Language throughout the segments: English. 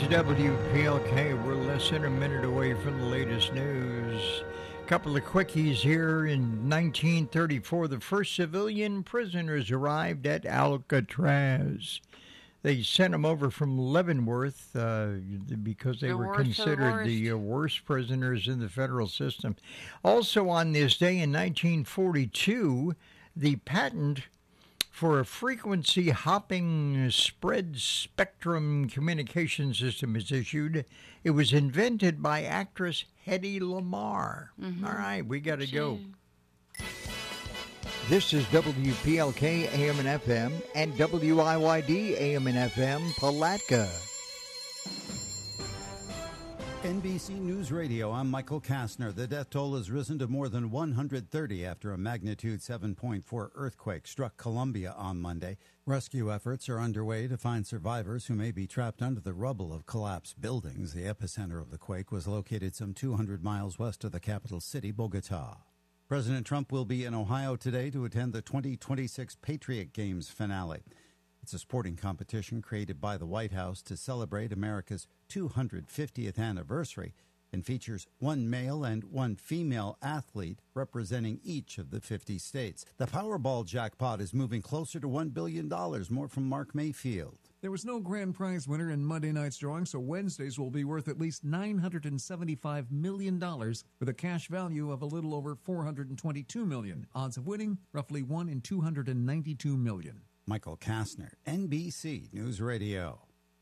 WPLK. We're less than a minute away from the latest news. Couple of quickies here. In 1934, the first civilian prisoners arrived at Alcatraz. They sent them over from Leavenworth because they were considered the worst prisoners in the federal system. Also on this day in 1942, the patent for a frequency hopping spread spectrum communication system is issued. It was invented by actress Hedy Lamarr. All right, we got to go. This is WPLK AM and FM and WIYD AM and FM Palatka. NBC News Radio, I'm Michael Kastner. The death toll has risen to more than 130 after a magnitude 7.4 earthquake struck Colombia on Monday. Rescue efforts are underway to find survivors who may be trapped under the rubble of collapsed buildings. The epicenter of the quake was located some 200 miles west of the capital city, Bogota. President Trump will be in Ohio today to attend the 2026 Patriot Games finale. It's a sporting competition created by the White House to celebrate America's 250th anniversary and features one male and one female athlete representing each of the 50 states. The Powerball jackpot is moving closer to $1 billion. More from Mark Mayfield. There was no grand prize winner in Monday night's drawing, so Wednesdays will be worth at least $975 million with a cash value of a little over $422 million. Odds of winning, roughly 1 in 292 million. Michael Kastner, NBC News Radio.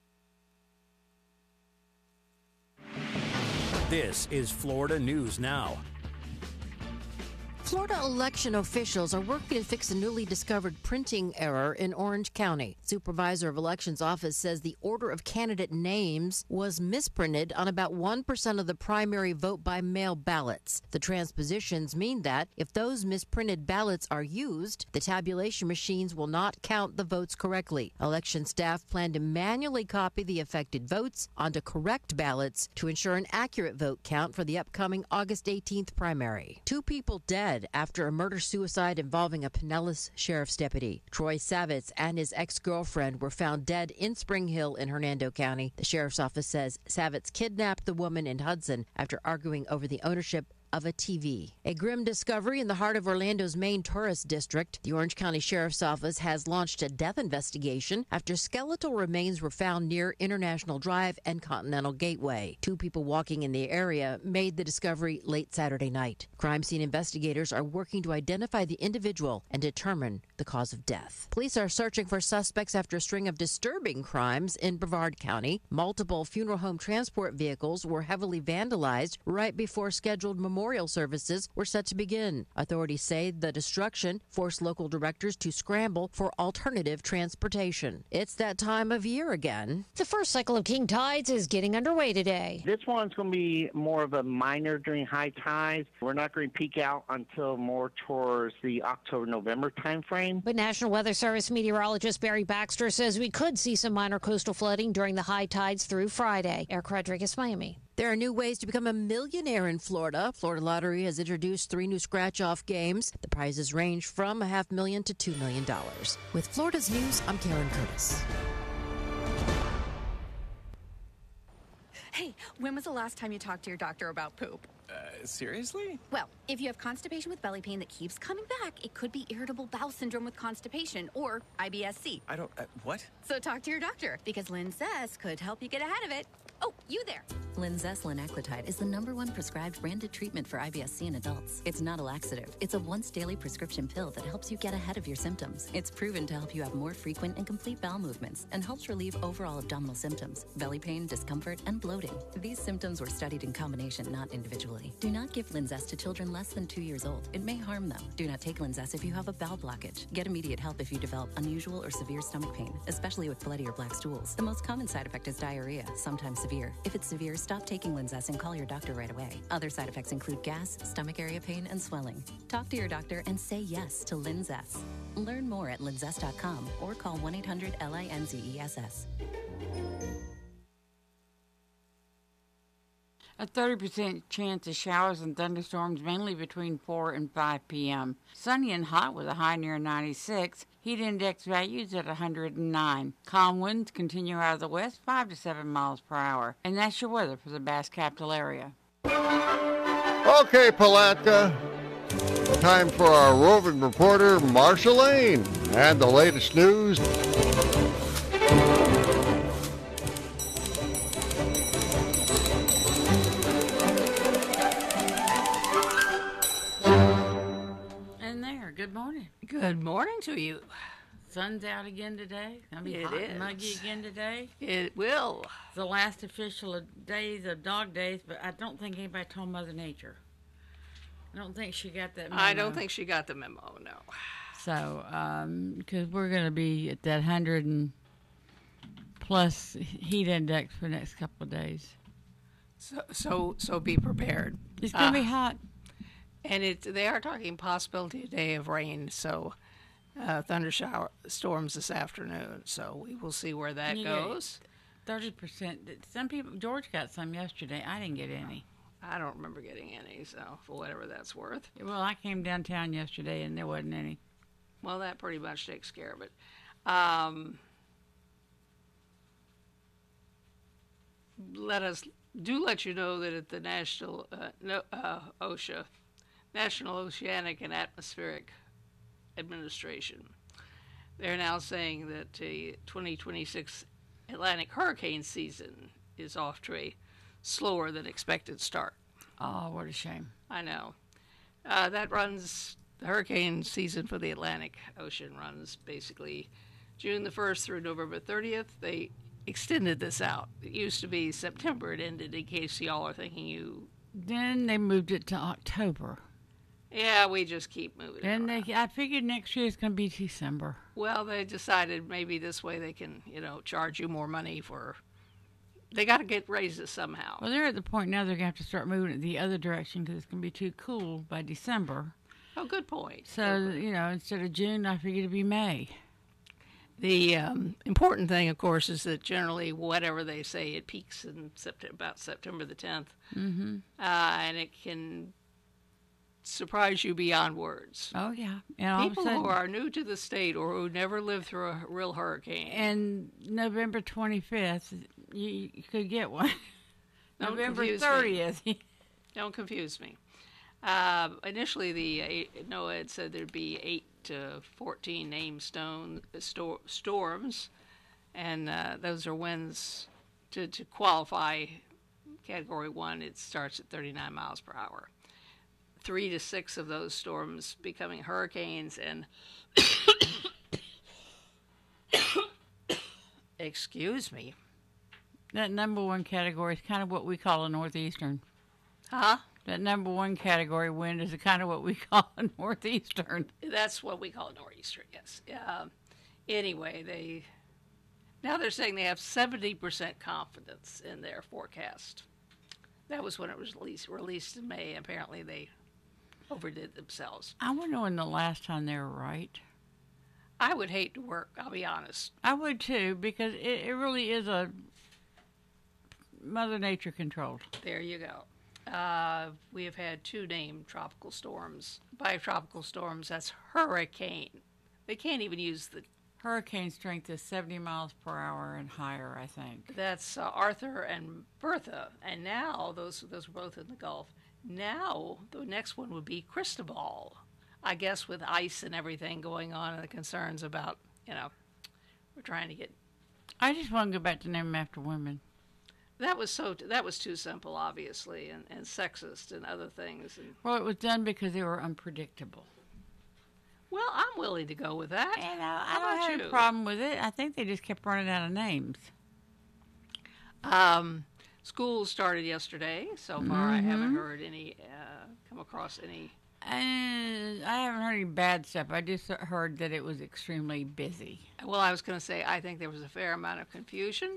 This is Florida News Now. Florida election officials are working to fix a newly discovered printing error in Orange County. Supervisor of Elections Office says the order of candidate names was misprinted on about 1% of the primary vote by mail ballots. The transpositions mean that if those misprinted ballots are used, the tabulation machines will not count the votes correctly. Election staff plan to manually copy the affected votes onto correct ballots to ensure an accurate vote count for the upcoming August 18th primary. 2 people dead after a murder-suicide involving a Pinellas Sheriff's deputy. Troy Savitz and his ex-girlfriend were found dead in Spring Hill in Hernando County. The Sheriff's Office says Savitz kidnapped the woman in Hudson after arguing over the ownership of a TV. A grim discovery in the heart of Orlando's main tourist district. The Orange County Sheriff's Office has launched a death investigation after skeletal remains were found near International Drive and Continental Gateway. 2 people walking in the area made the discovery late Saturday night. Crime scene investigators are working to identify the individual and determine the cause of death. Police are searching for suspects after a string of disturbing crimes in Brevard County. Multiple funeral home transport vehicles were heavily vandalized right before scheduled memorial services were set to begin. Authorities say the destruction forced local directors to scramble for alternative transportation. It's that time of year again. The first cycle of king tides is getting underway today. This one's going to be more of a minor during high tides. We're not going to peak out until more towards the October-November time frame. But National Weather Service meteorologist Barry Baxter says we could see some minor coastal flooding during the high tides through Friday. Eric Rodriguez, Miami. There are new ways to become a millionaire in Florida. Florida Lottery has introduced 3 new scratch-off games. The prizes range from $500,000 to $2 million. With Florida's News, I'm Karen Curtis. Hey, when was the last time you talked to your doctor about poop? Seriously? Well, if you have constipation with belly pain that keeps coming back, it could be irritable bowel syndrome with constipation or IBS-C. I don't, what? So talk to your doctor, because Linzess could help you get ahead of it. Oh, you there. Linzess linaclotide is the #1 prescribed branded treatment for IBS-C in adults. It's not a laxative. It's a once-daily prescription pill that helps you get ahead of your symptoms. It's proven to help you have more frequent and complete bowel movements and helps relieve overall abdominal symptoms, belly pain, discomfort, and bloating. These symptoms were studied in combination, not individually. Do not give Linzess to children less than 2 years old. It may harm them. Do not take Linzess if you have a bowel blockage. Get immediate help if you develop unusual or severe stomach pain, especially with bloody or black stools. The most common side effect is diarrhea, sometimes severe. If it's severe, stop taking Linzess and call your doctor right away. Other side effects include gas, stomach area pain, and swelling. Talk to your doctor and say yes to Linzess. Learn more at linzess.com or call 1-800-LINZESS. A 30% chance of showers and thunderstorms mainly between 4 and 5 p.m. Sunny and hot with a high near 96. Heat index values at 109. Calm winds continue out of the west 5 to 7 miles per hour. And that's your weather for the Bass Capital area. Okay, Palatka. Time for our roving reporter, Marsha Lane, and the latest news. Good morning. Good morning to you. Sun's out again today. It's going to be It hot is. and muggy again today. It will. It's the last official days of dog days, but I don't think anybody told Mother Nature. I don't think she got that memo. I don't think she got the memo, no. So, because we're going to be at that 100 and plus heat index for the next couple of days. So be prepared. It's going to be hot. And they are talking possibility today of rain, so thunder shower storms this afternoon. So we will see where that goes. 30%. Some people, George got some yesterday. I didn't get any. I don't remember getting any, so for whatever that's worth. Well, I came downtown yesterday and there wasn't any. Well, that pretty much takes care of it. Let you know that at the National OSHA, National Oceanic and Atmospheric Administration, they're now saying that the 2026 Atlantic hurricane season is off to a slower than expected start. Oh, what a shame. I know. The hurricane season for the Atlantic Ocean runs basically June the 1st through November 30th. They extended this out. It used to be September. It ended, in case y'all are thinking Then they moved it to October. Yeah, we just keep moving. And I figured next year it's going to be December. Well, they decided maybe this way they can, charge you more money for. They got to get raises somehow. Well, they're at the point now they're going to have to start moving it the other direction because it's going to be too cool by December. Oh, good point. So, instead of June, I figured it'd be May. The important thing, of course, is that generally, whatever they say, it peaks in about September the 10th. Mm-hmm. And it can surprise you beyond words. Oh, yeah. And all people of a sudden, who are new to the state or who never lived through a real hurricane. And November 25th, you could get one. November 30th. Don't confuse me. Initially, NOAA had said there'd be 8 to 14 named storms, and those are winds to qualify Category 1. It starts at 39 miles per hour. 3 to 6 of those storms becoming hurricanes, and excuse me. That number 1 category is kind of what we call a northeastern. Huh? That number 1 category wind is kind of what we call a northeastern. That's what we call a nor'easter, yes. Anyway, now they're saying they have 70% confidence in their forecast. That was when it was released in May. Apparently they overdid themselves. I wonder when the last time they were right. I would hate to work, I'll be honest. I would too, because it really is a Mother Nature controlled. There you go. We have had 2 named tropical storms. By tropical storms, that's hurricane. They can't even use the... Hurricane strength is 70 miles per hour and higher, I think. That's Arthur and Bertha. And now, those were both in the Gulf. Now, the next one would be Cristobal. I guess with ice and everything going on and the concerns about, we're trying to get... I just want to go back to name them after women. That was too simple, obviously, and sexist and other things. Well, it was done because they were unpredictable. Well, I'm willing to go with that. And I don't have a problem with it. I think they just kept running out of names. School started yesterday. So far, I haven't heard any, come across any. And I haven't heard any bad stuff. I just heard that it was extremely busy. Well, I was going to say, I think there was a fair amount of confusion.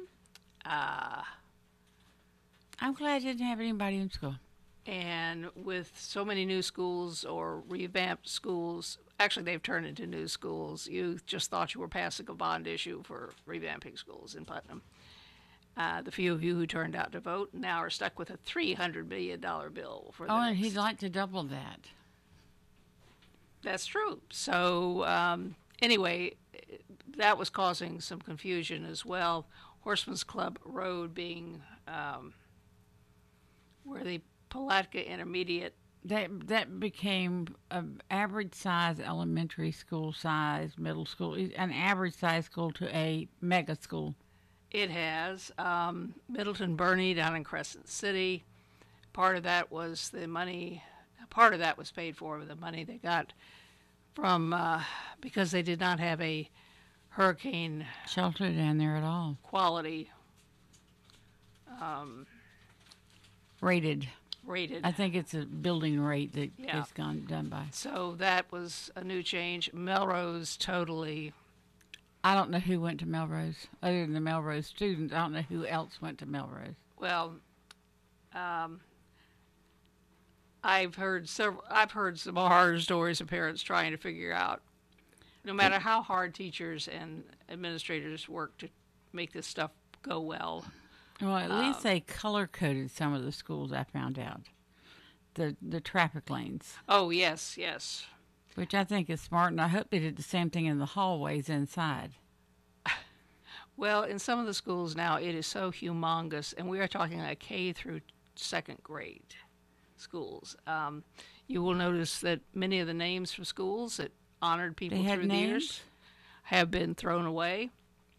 I'm glad I didn't have anybody in school. And with so many new schools or revamped schools, actually they've turned into new schools. You just thought you were passing a bond issue for revamping schools in Putnam. The few of you who turned out to vote now are stuck with a $300 million bill for the Oh, and next. he'd like to double that. That's true. So anyway, that was causing some confusion as well. Horseman's Club Road being where the Palatka Intermediate. That became an average size elementary school size, middle school, an average size school to a mega school. It has Middleton Bernie down in Crescent City. Part of that was the money. Part of that was paid for with the money they got from because they did not have a hurricane shelter down there at all. Quality rated. I think it's a building rate that has gone done by. So that was a new change. Melrose totally. I don't know who went to Melrose other than the Melrose students. I don't know who else went to Melrose. Well, I've heard some horror stories of parents trying to figure out, no matter how hard teachers and administrators work to make this stuff go well. Well, at least they color-coded some of the schools, I found out. The traffic lanes. Oh, yes. Which I think is smart, and I hope they did the same thing in the hallways inside. Well, in some of the schools now, it is so humongous, and we are talking like K through second grade schools. You will notice that many of the names for schools that honored people through the years have been thrown away.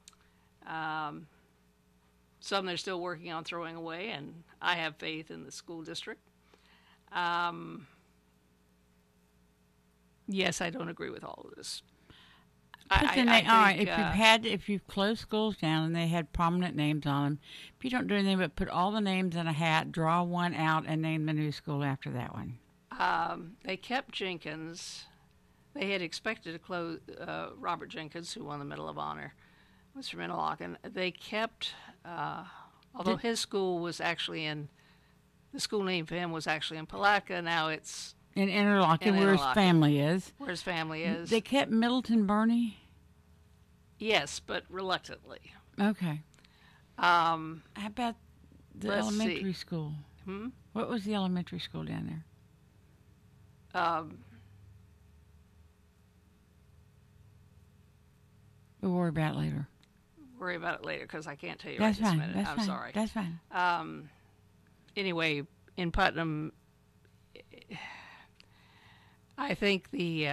Some they're still working on throwing away, and I have faith in the school district. Yes, I don't agree with all of this. If you've closed schools down and they had prominent names on them, if you don't do anything but put all the names in a hat, draw one out, and name the new school after that one. They kept Jenkins. They had expected to close Robert Jenkins, who won the Medal of Honor, was from Interlochen. They kept, although his school was actually the school name for him was actually in Palatka. Now it's in Interlochen, where his family is. Where his family is. They kept Middleton Bernie? Yes, but reluctantly. Okay. How about the elementary school? What was the elementary school down there? We'll worry about it later. Worry about it later because I can't tell you right this minute. I'm sorry. That's fine. Anyway, in Putnam, I think the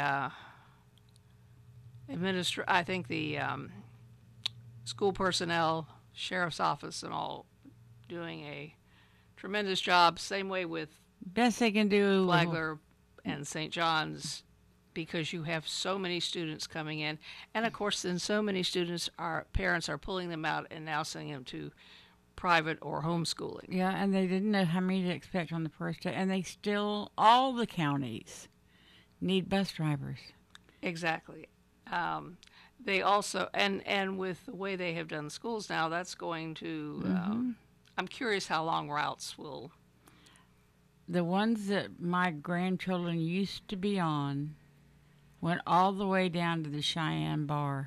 school personnel, sheriff's office, and all doing a tremendous job. Same way with best they can do. Flagler and St. John's, because you have so many students coming in, and of course, then so many students, parents are pulling them out and now sending them to private or homeschooling. Yeah, and they didn't know how many to expect on the first day, and they still, all the counties need bus drivers. Exactly. They also, and with the way they have done schools now, that's going to, I'm curious how long routes will. The ones that my grandchildren used to be on went all the way down to the Cheyenne Bar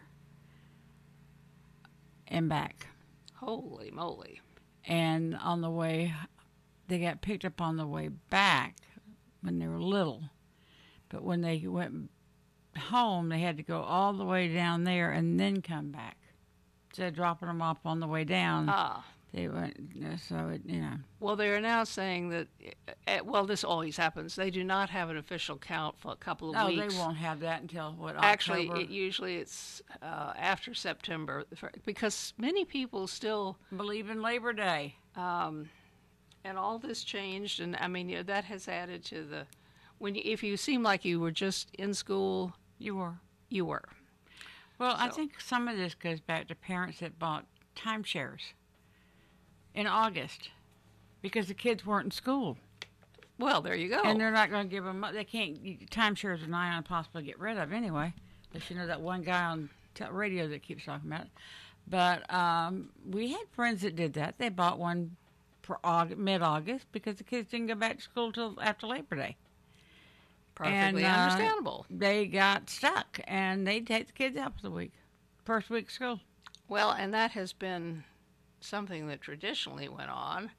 and back. Holy moly. And on the way, they got picked up on the way back when they were little. But when they went home, they had to go all the way down there and then come back. Instead of dropping them off on the way down, they went, Well, they are now saying that, this always happens. They do not have an official count for a couple of weeks. No, they won't have that until, Actually, October? it's after September, because many people still believe in Labor Day. And all this changed, and I mean, that has added to the, if you seem like you were just in school. You were. So. Well, I think some of this goes back to parents that bought timeshares in August because the kids weren't in school. Well, there you go. And they're not going to give them, they can't, timeshares are nigh on impossible to get rid of anyway. Unless you know that one guy on radio that keeps talking about it. But we had friends that did that. They bought one for mid-August because the kids didn't go back to school till after Labor Day. Perfectly understandable. They got stuck, and they'd take the kids out for the week, first week of school. Well, and that has been something that traditionally went on.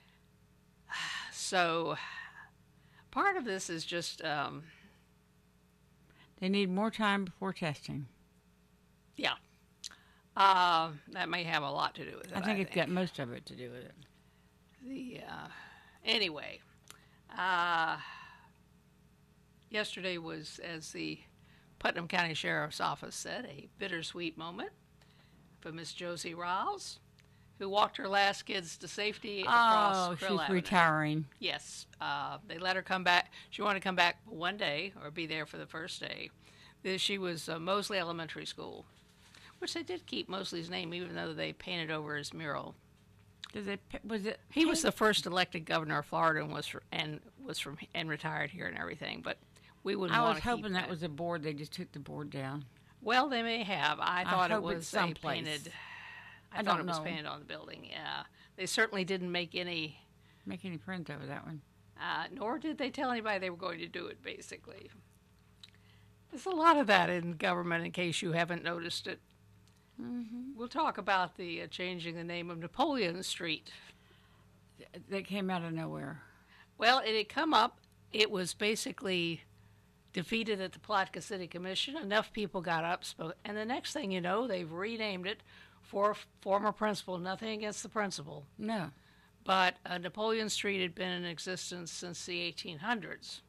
So part of this is just they need more time before testing. Yeah. That may have a lot to do with it. I think it's got most of it to do with it. Anyway, yesterday was, as the Putnam County Sheriff's Office said, a bittersweet moment for Miss Josie Riles, who walked her last kids to safety across Krill she's Avenue. Retiring. Yes. They let her come back. She wanted to come back one day or be there for the first day. She was Mosley Elementary School, which they did keep Mosley's name even though they painted over his mural. He was the first elected governor of Florida and retired here and everything, but we wouldn't want to keep I was hoping that was a board. They just took the board down. Well, they may have. I thought it was painted. I thought it was painted on the building. Yeah, they certainly didn't make any print over that one. Nor did they tell anybody they were going to do it. Basically, there's a lot of that in government. In case you haven't noticed it. Mm-hmm. We'll talk about the changing the name of Napoleon Street. That came out of nowhere. Well, it had come up. It was basically defeated at the Palatka City Commission. Enough people got up, and the next thing you know, they've renamed it for former principal. Nothing against the principal. No. But Napoleon Street had been in existence since the 1800s.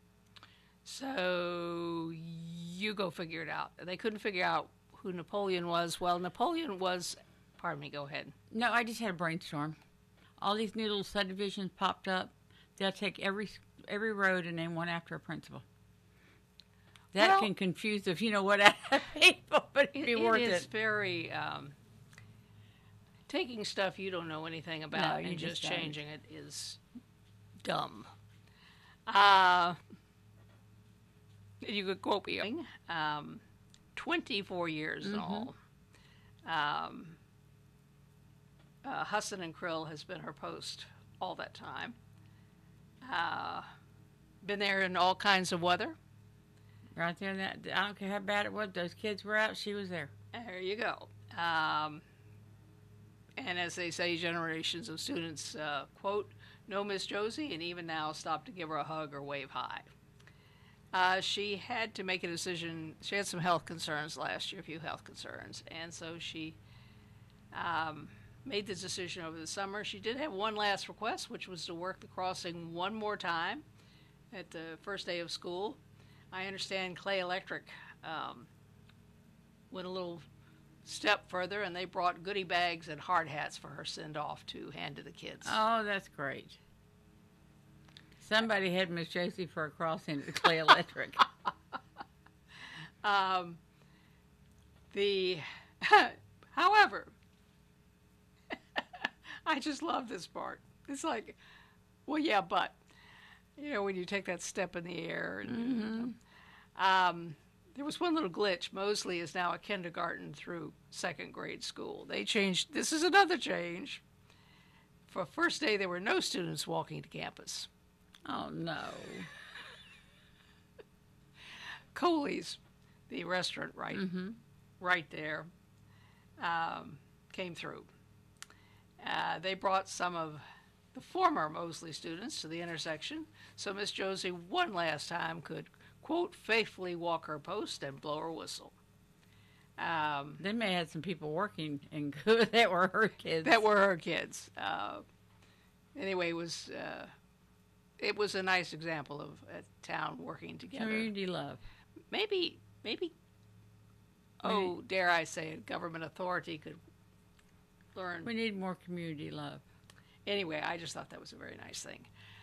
So you go figure it out. They couldn't figure out who Napoleon was. Well, Napoleon was, pardon me, go ahead. No, I just had a brainstorm. All these new little subdivisions popped up. They'll take every road and name one after a principal. That can confuse the people, but it'd be worth it. It is very, taking stuff you don't know anything about and just changing it is dumb. You could quote me. 24 years in all. Husson and Krill has been her post all that time. Been there in all kinds of weather. Right there, I don't care how bad it was. Those kids were out. She was there. There you go. And as they say, generations of students quote, "Know Miss Josie," and even now stop to give her a hug or wave hi. She had to make a decision. She had some health concerns last year, a few health concerns, and so she made the decision over the summer. She did have one last request, which was to work the crossing one more time at the first day of school. I understand Clay Electric went a little step further, and they brought goodie bags and hard hats for her send-off to hand to the kids. Oh, that's great. Somebody had Miss Josie for a crossing at Clay Electric. However, I just love this part. It's like, well, yeah, but when you take that step in the air. And, there was one little glitch. Mosley is now a kindergarten through second grade school. They changed. This is another change. For first day, there were no students walking to campus. Oh, no. Coley's, the restaurant right there, came through. They brought some of the former Mosley students to the intersection, so Miss Josie one last time could, quote, faithfully walk her post and blow her whistle. They may have had some people working and that were her kids. Anyway, it was a nice example of a town working together. Community love. Maybe, dare I say it, government authority could learn. We need more community love. Anyway, I just thought that was a very nice thing.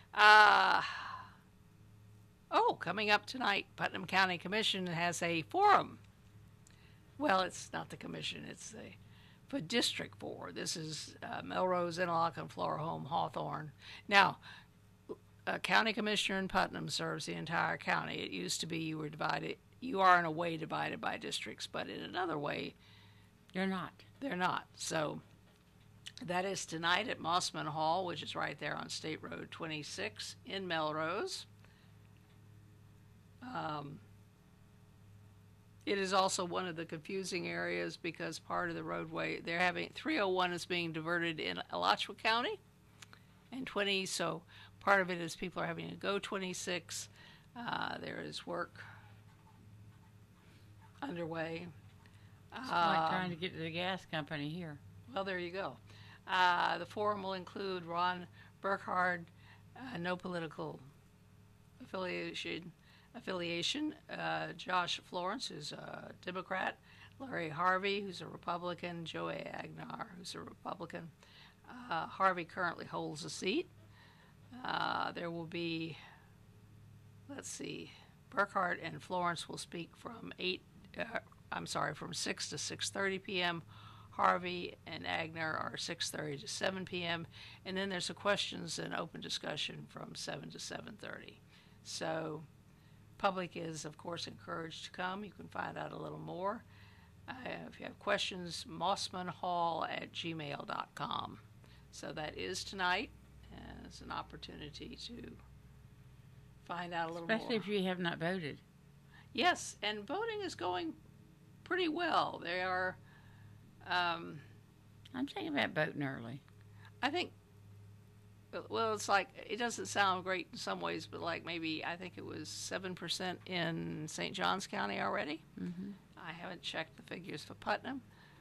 Coming up tonight, Putnam County Commission has a forum. Well, it's not the commission, it's for District 4. This is Melrose, Interlochen, Florhome, Hawthorne. Now, a county commissioner in Putnam serves the entire county. It used to be you are in a way divided by districts, but in another way, They're not. So that is tonight at Mossman Hall, which is right there on State Road 26 in It is also one of the confusing areas because part of the roadway, 301 is being diverted in Alachua County and 20, so part of it is people are having to go 26. There is work underway. It's like trying to get to the gas company here. Well, there you go. The forum will include Ron Burkhardt, no political affiliation, Josh Florence, who's a Democrat, Larry Harvey, who's a Republican, Joey Agnar, who's a Republican. Harvey currently holds a seat. There will be, Burkhardt and Florence will speak from 6 to 6:30 p.m. Harvey and Agnar are 6:30 to 7 p.m. And then there's a questions and open discussion from 7 to 7:30. So public is, of course, encouraged to come. You can find out a little more. If you have questions, mossmanhall@gmail.com. So that is tonight as an opportunity to find out a little more. Especially if you have not voted. Yes, and voting is going pretty well. They are... I'm thinking about voting early. I think, well, it's like, it doesn't sound great in some ways, but like maybe, I think it was 7% in St. Johns County already. Mm-hmm. I haven't checked the figures for Putnam.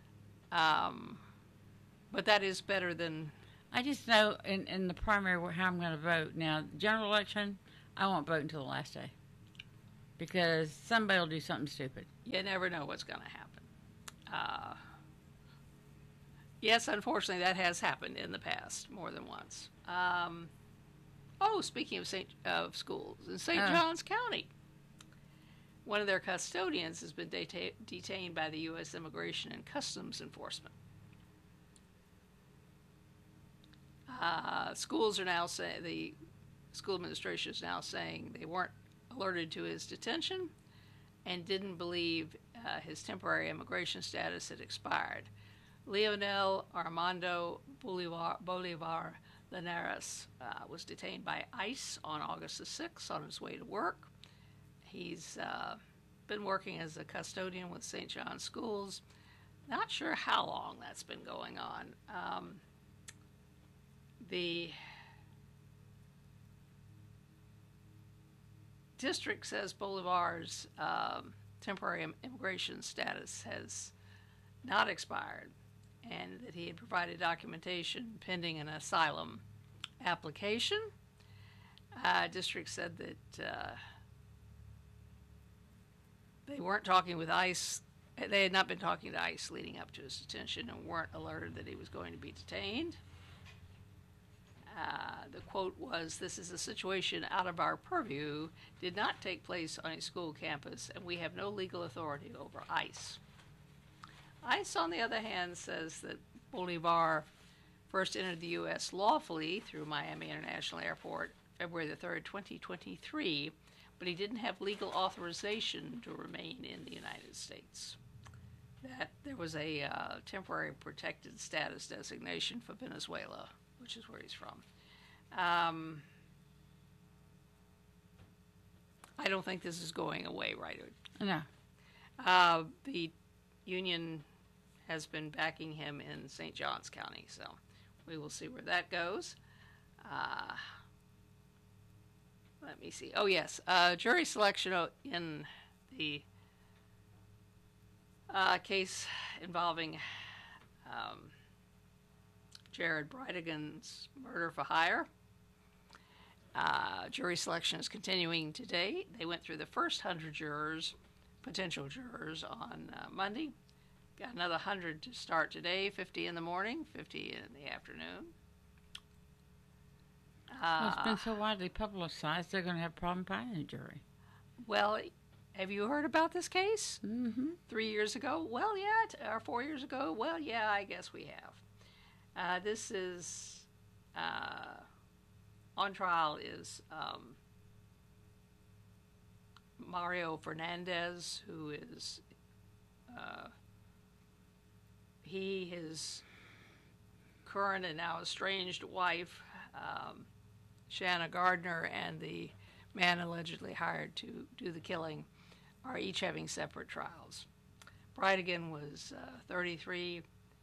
But that is better than... I just know in the primary how I'm going to vote. Now, general election, I won't vote until the last day. Because somebody will do something stupid. You never know what's going to happen. Yes, unfortunately, that has happened in the past more than once. Speaking of schools, in St. Johns County, one of their custodians has been detained by the U.S. Immigration and Customs Enforcement. Schools are now saying, the school administration is now saying they weren't alerted to his detention and didn't believe his temporary immigration status had expired. Leonel Armando Bolivar Linares was detained by ICE on August the 6th on his way to work. He's been working as a custodian with St. John's Schools. Not sure how long that's been going on. The district says Bolivar's temporary immigration status has not expired and that he had provided documentation pending an asylum application. District said that they weren't talking with ICE. They had not been talking to ICE leading up to his detention and weren't alerted that he was going to be detained. The quote was, "This is a situation out of our purview, did not take place on a school campus, and we have no legal authority over ICE." ICE, on the other hand, says that Bolivar first entered the U.S. lawfully through Miami International Airport February the 3rd, 2023, but he didn't have legal authorization to remain in the United States. That there was a temporary protected status designation for Venezuela, which is where he's from. I don't think this is going away, right? No. The union has been backing him in St. Johns County, so we will see where that goes. Let me see. Oh, yes. Jury selection in the case involving Jared Bridegan's murder for hire. Jury selection is continuing today. They went through the first 100 potential jurors on Monday. Got another 100 to start today, 50 in the morning, 50 in the afternoon. It's been so widely publicized, they're going to have a problem finding a jury. Well, have you heard about this case? Mm-hmm. 3 years ago? Well, yeah. Or 4 years ago? Well, yeah, I guess we have. This is, on trial is Mario Fernandez, who is, his current and now estranged wife, Shanna Gardner, and the man allegedly hired to do the killing are each having separate trials. Bridegan was 33.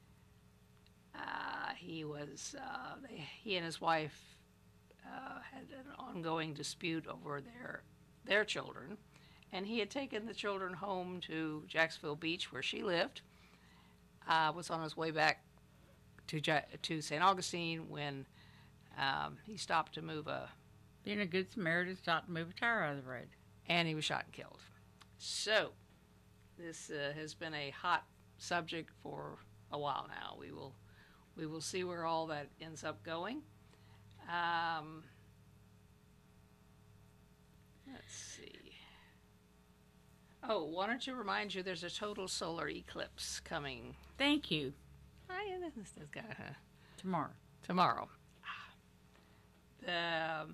He and his wife had an ongoing dispute over their children, and he had taken the children home to Jacksonville Beach, where she lived. Was on his way back to St. Augustine when he stopped to move being a good Samaritan, stopped to move a tire out of the road, and he was shot and killed. So this has been a hot subject for a while now. We will see where all that ends up going. Let's see. Oh, wanted to remind you there's a total solar eclipse coming. Thank you. Tomorrow. The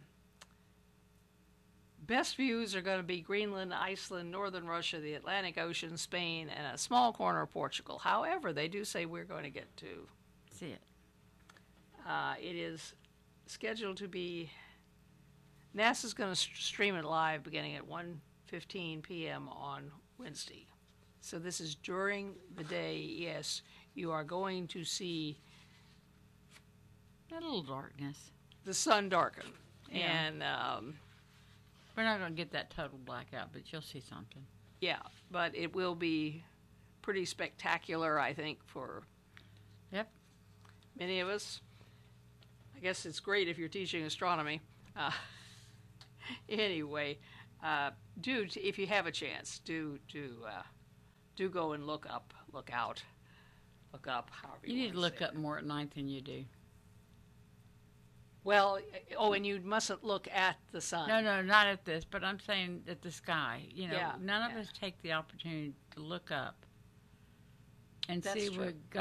best views are going to be Greenland, Iceland, northern Russia, the Atlantic Ocean, Spain, and a small corner of Portugal. However, they do say we're going to get to see it. It is scheduled to be, NASA's going to stream it live beginning at 1:15 p.m. on Wednesday. So this is during the day. Yes, you are going to see a little darkness. The sun darken. Yeah. And we're not going to get that total blackout, but you'll see something. Yeah, but it will be pretty spectacular, I think, for many of us. I guess it's great if you're teaching astronomy. Anyway, if you have a chance, do go and look up. However you need to look up more at night than you do. Well, and you mustn't look at the sun. No, not at this, but I'm saying at the sky. None of us take the opportunity to look up and see what God